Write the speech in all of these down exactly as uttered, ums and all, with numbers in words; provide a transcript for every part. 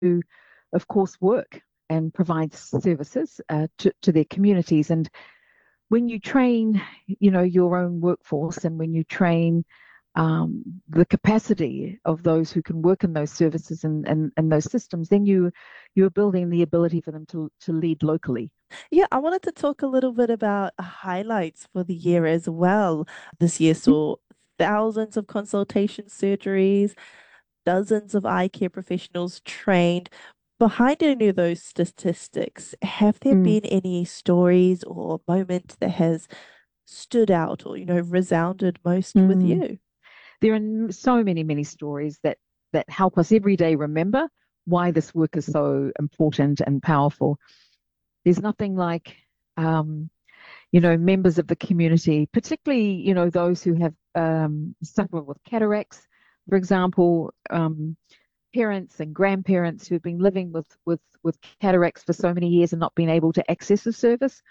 of course, work and provide services uh, to, to their communities. And when you train, you know, your own workforce, and when you train um, the capacity of those who can work in those services and, and, and those systems, then you you're building the ability for them to to lead locally. Yeah, I wanted to talk a little bit about highlights for the year as well. This year saw thousands of consultation surgeries, dozens of eye care professionals trained. Behind any of those statistics, have there Mm, been any stories or moment that has stood out or, you know, resounded most with mm. you? There are so many, many stories that that help us every day remember why this work is so important and powerful. There's nothing like, um, you know, members of the community, particularly, you know, those who have um, suffered with cataracts, for example, um, parents and grandparents who've been living with, with, with cataracts for so many years and not been able to access the service.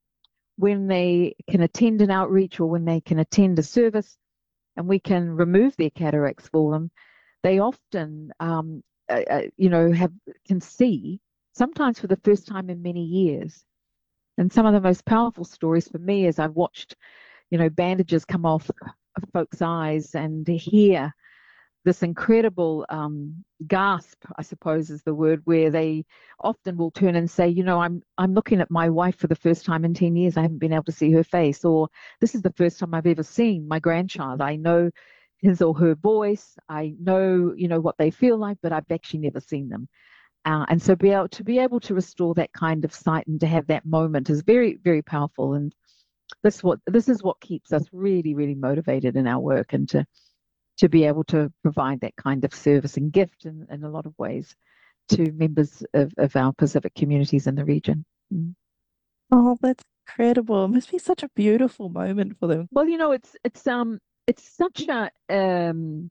When they can attend an outreach or when they can attend a service and we can remove their cataracts for them, they often, um, uh, uh, you know, have can see sometimes for the first time in many years. And some of the most powerful stories for me is I've watched, you know, bandages come off of folks' eyes and to hear this incredible um, gasp, I suppose is the word, where they often will turn and say, you know, I'm I'm looking at my wife for the first time in ten years. I haven't been able to see her face, or this is the first time I've ever seen my grandchild. I know his or her voice. I know, you know, what they feel like, but I've actually never seen them. Uh, and so be able to be able to restore that kind of sight and to have that moment is very, very powerful. And this what this is what keeps us really, really motivated in our work, and to to be able to provide that kind of service and gift in, in a lot of ways to members of, of our Pacific communities in the region. Mm. Oh, that's incredible. It must be such a beautiful moment for them. Well, you know, it's it's um it's such a um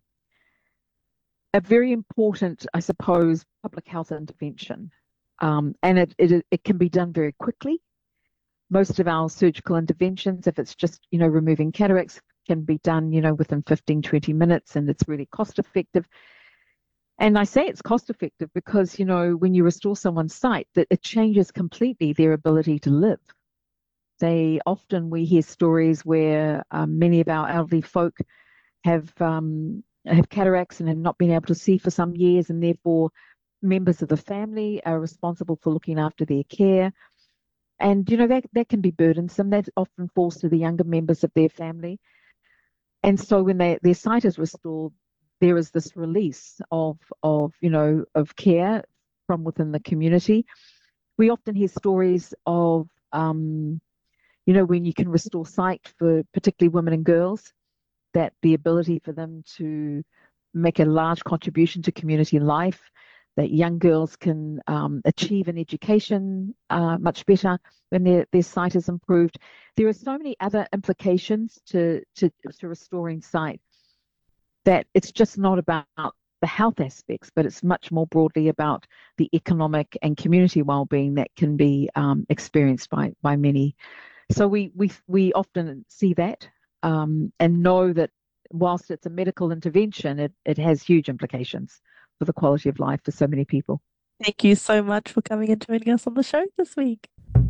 a very important, I suppose, public health intervention, um, and it, it it can be done very quickly. Most of our surgical interventions, if it's just, you know, removing cataracts, can be done, you know, within fifteen, twenty minutes, and it's really cost effective. And I say it's cost effective because, you know, when you restore someone's sight, that it changes completely their ability to live. They often, we hear stories where um, many of our elderly folk have um, have cataracts and have not been able to see for some years, and therefore members of the family are responsible for looking after their care. And you know that that can be burdensome. That often falls to the younger members of their family. And so when they, their sight is restored, there is this release of of you know of care from within the community. We often hear stories of um, you know when you can restore sight for particularly women and girls, that the ability for them to make a large contribution to community life, that young girls can um, achieve an education uh, much better when their, their sight is improved. There are so many other implications to, to, to restoring sight, that it's just not about the health aspects, but it's much more broadly about the economic and community well-being that can be um, experienced by, by many. So we, we, we often see that um, and know that whilst it's a medical intervention, it, it has huge implications for the quality of life for so many people. Thank you so much for coming and joining us on the show this week.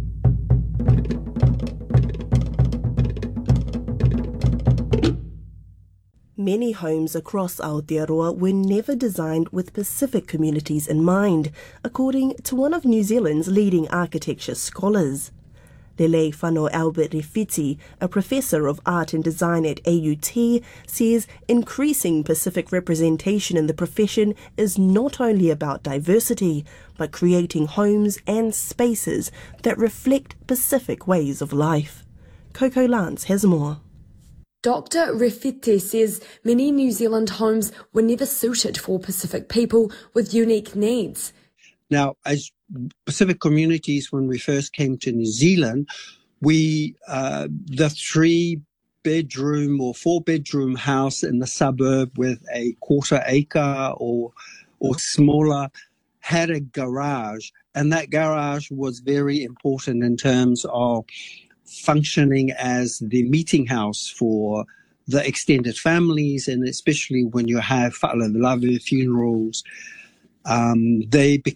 Many homes across Aotearoa were never designed with Pacific communities in mind, according to one of New Zealand's leading architecture scholars. Lele Whano Albert Rifiti, a professor of art and design at A U T, says increasing Pacific representation in the profession is not only about diversity, but creating homes and spaces that reflect Pacific ways of life. Coco Lance has more. Doctor Rifiti says many New Zealand homes were never suited for Pacific people with unique needs. Now, as Pacific communities, when we first came to New Zealand, we uh, the three bedroom or four bedroom house in the suburb with a quarter acre or or smaller had a garage, and that garage was very important in terms of functioning as the meeting house for the extended families, and especially when you have fa'alalawe funerals. Um, they became